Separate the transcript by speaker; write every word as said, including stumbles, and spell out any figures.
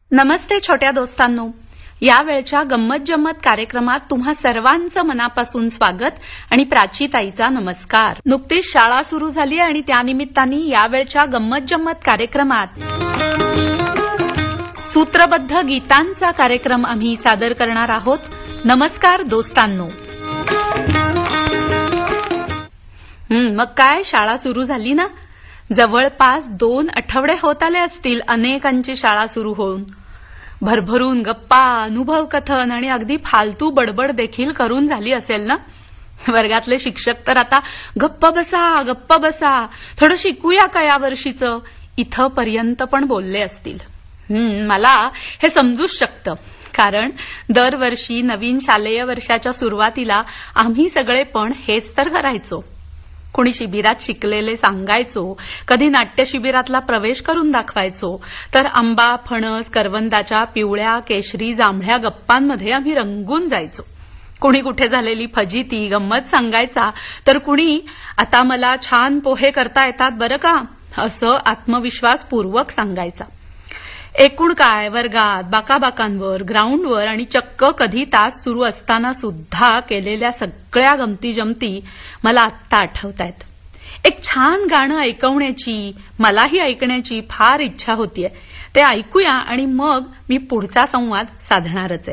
Speaker 1: नमस्ते छोट्या दोस्तांनो, या वेळच्या गंमत जम्मत कार्यक्रमात तुम्हा सर्वांचं मनापासून स्वागत आणि प्राचीताईचा नमस्कार. नुकतीच शाळा सुरू झाली आणि त्यानिमित्ताने यावेळच्या गंमत जम्मत कार्यक्रमात सूत्रबद्ध गीतांचा कार्यक्रम आम्ही सादर करणार आहोत. नमस्कार दोस्तांनो. हं, मग काय शाळा सुरू झाली ना. जवळपास दोन आठवडे होत आले असतील अनेकांची शाळा सुरू होऊन. भरभरून गप्पा, अनुभव कथन आणि अगदी फालतू बडबड देखील करून झाली असेल ना. वर्गातले शिक्षक तर आता गप्प बसा गप्प बसा, थोडं शिकूया का या वर्षीचं, इथं पर्यंत पण बोलले असतील. हं, मला हे समजूच शकतं, कारण दरवर्षी नवीन शालेय वर्षाच्या सुरुवातीला आम्ही सगळे पण हेच तर करायचो. कुणी शिबिरात शिकलेले सांगायचो, कधी नाट्य शिबिरातला प्रवेश करून दाखवायचो, तर आंबा, फणस, करवंदाच्या पिवळ्या, केशरी, जांभळ्या गप्पांमध्ये आम्ही रंगून जायचो. कुणी कुठे झालेली फजिती गंमत सांगायचा, तर कुणी आता मला छान पोहे करता येतात बरं का, असं आत्मविश्वासपूर्वक सांगायचा. एकूण काय, वर्गात, बाकाबाकांवर, ग्राउंडवर आणि चक्क कधी तास सुरू असताना सुद्धा केलेल्या सगळ्या गमती जमती मला आत्ता आठवतायत. एक छान गाणं ऐकवण्याची, मलाही ऐकण्याची फार इच्छा होतीये. ते ऐकूया आणि मग मी पुढचा संवाद साधणारच आहे.